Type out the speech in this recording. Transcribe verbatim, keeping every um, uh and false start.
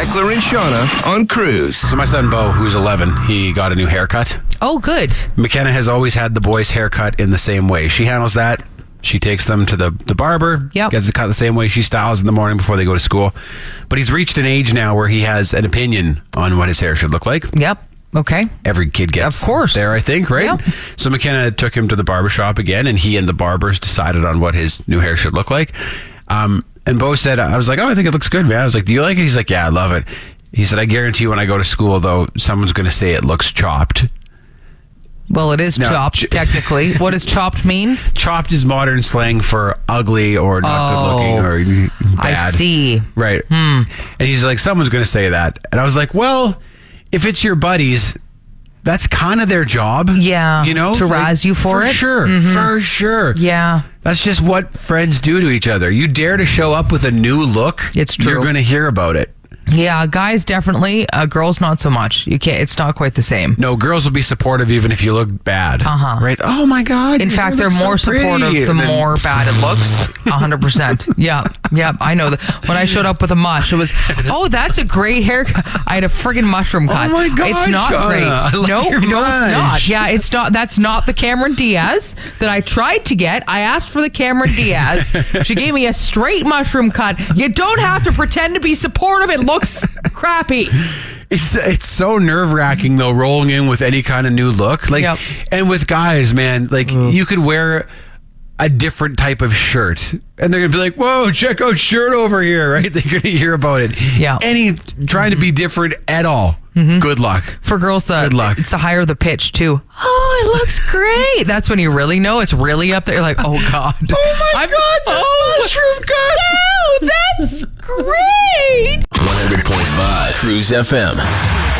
Beckler and Shauna on Cruise. So my son Bo, who's eleven, he got a new haircut. Oh, good. McKenna has always had the boys' haircut in the same way. She handles that. She takes them to the, the barber, Yep. gets it cut the same way she styles in the morning before they go to school. But he's reached an age now where he has an opinion on what his hair should look like. Yep. Okay. Every kid gets Of course. there, I think, right? Yep. So McKenna took him to the barber shop again, and he and the barbers decided on what his new hair should look like. Um, and Bo said, I was like, oh, I think it looks good, man. I was like, do you like it? He's like, yeah, I love it. He said, I guarantee you when I go to school, though, someone's going to say it looks chopped. Well, it is No, chopped, ch- technically. What does chopped mean? Chopped is modern slang for ugly or not Oh, good looking or bad. I see. Right. And he's like, someone's going to say that. And I was like, well, if it's your buddies, that's kind of their job. Yeah, You know? to razz you for it? Sure. For sure. Yeah. That's just what friends do to each other. You dare to show up with a new look, It's true. you're going to hear about it. Yeah, guys definitely. Uh, girls not so much. You can't. It's not quite the same. No, girls will be supportive even if you look bad. Uh-huh. Right? Oh my God. In your fact, hair they're looks so more supportive pretty. the And then- more bad it looks. A hundred percent. Yeah, yeah. I know that. When I showed up with a mush, it was, oh, that's a great haircut. I had a friggin' mushroom cut. Oh my God, it's not Shauna, great. I like no, your no, it's not. mush. Yeah, it's not. That's not the Cameron Diaz that I tried to get. I asked for the Cameron Diaz. She gave me a straight mushroom cut. You don't have to pretend to be supportive. It looks crappy. It's it's so nerve wracking though, rolling in with any kind of new look. Like, Yep. and with guys, man, like you could wear a different type of shirt, and they're gonna be like, "Whoa, check out shirt over here!" Right? They're gonna hear about it. Yeah. Any trying to be different at all. Good luck. For girls, the Good luck. it's the higher the pitch too. Oh, it looks great. That's when you really know it's really up there. You're like, oh God. Oh my I'm- God, the oh, mushroom cut. Wow, that's great. one hundred point five Cruise F M.